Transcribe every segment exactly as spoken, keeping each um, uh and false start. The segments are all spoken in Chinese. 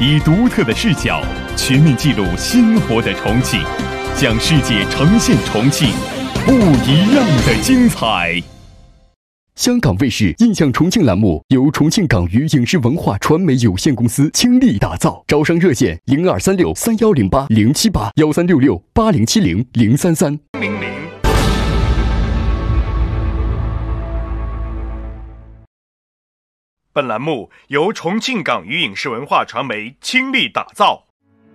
以独特的视角全面记录鲜活的重庆，向世界呈现重庆不一样的精彩。 香港卫视印象重庆栏目由重庆港娱影视文化传媒有限公司倾力打造，招商热线零二三六三幺零八零七八幺三六六八零七零零三三零零。 本栏目由重庆港娱影视文化传媒倾力打造。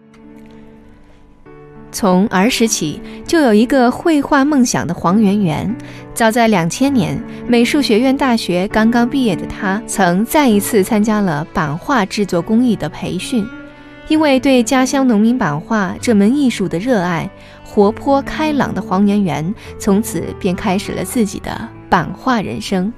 从儿时起就有一个绘画梦想的黄圆圆，早在两千年，美术学院大学刚刚毕业的她，曾再一次参加了版画制作工艺的培训。因为对家乡农民版画这门艺术的热爱，活泼开朗的黄圆圆从此便开始了自己的版画人生。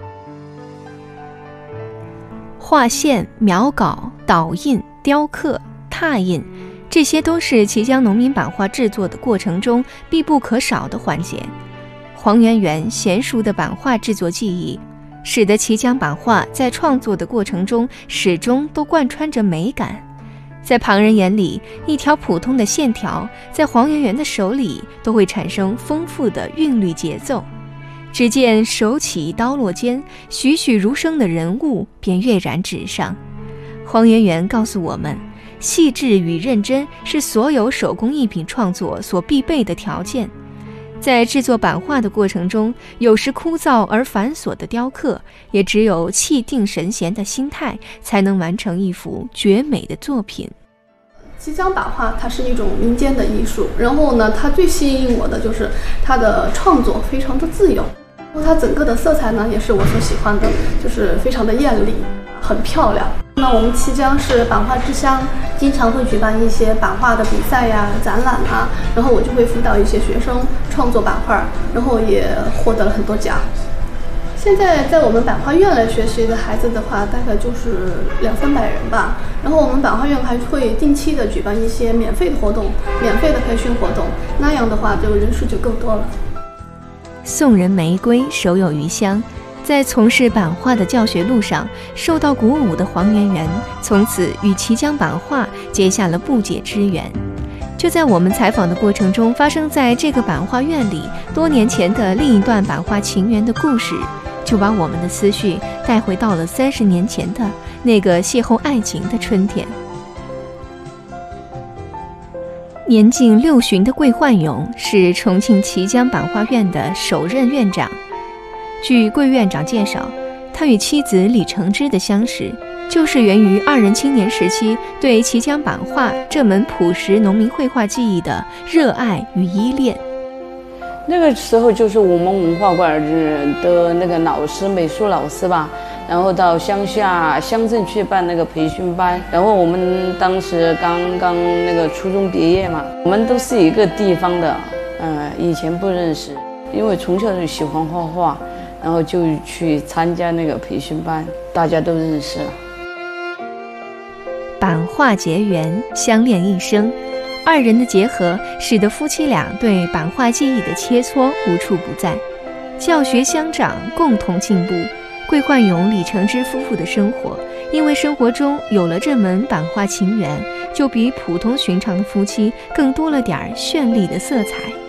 画线、描稿、导印、雕刻、拓印，这些都是綦江农民版画制作的过程中必不可少的环节。黄圆圆娴熟的版画制作技艺，使得綦江版画在创作的过程中始终都贯穿着美感。在旁人眼里，一条普通的线条，在黄圆圆的手里都会产生丰富的韵律节奏。只见手起刀落间，栩栩如生的人物便跃然纸上。黄圆圆告诉我们，细致与认真是所有手工艺品创作所必备的条件。在制作版画的过程中，有时枯燥而繁琐的雕刻，也只有气定神闲的心态，才能完成一幅绝美的作品。 綦江版画它是一种民间的艺术，然后呢，它最吸引我的就是它的创作非常的自由，然后它整个的色彩呢也是我所喜欢的，就是非常的艳丽，很漂亮。那我们綦江是版画之乡，经常会举办一些版画的比赛呀、展览啊，然后我就会辅导一些学生创作版画，然后也获得了很多奖。现在在我们版画院来学习的孩子的话，大概就是两三百人吧。然后我们版画院还会定期的举办一些免费的活动、免费的培训活动，那样的话就人数就更多了。 送人玫瑰，手有余香。在从事版画的教学路上，受到鼓舞的黄圆圆，从此与綦江版画结下了不解之缘。就在我们采访的过程中，发生在这个版画院里多年前的另一段版画情缘的故事，就把我们的思绪带回到了三十年前的那个邂逅爱情的春天。年近六旬的桂焕勇是重庆綦江版画院的首任院长。据桂院长介绍，他与妻子李承之的相识，就是源于二人青年时期对綦江版画这门朴实农民绘画技艺的热爱与依恋。 那个时候就是我们文化馆的那个老师，美术老师吧，然后到乡下乡镇去办那个培训班，然后我们当时刚刚那个初中毕业嘛，我们都是一个地方的，嗯，以前不认识，因为从小就喜欢画画，然后就去参加那个培训班，大家都认识了。 版画结缘，相恋一生，二人的结合使得夫妻俩对版画技艺的切磋无处不在，教学相长，共同进步。桂焕勇、李承之夫妇的生活，因为生活中有了这门版画情缘，就比普通寻常的夫妻更多了点绚丽的色彩。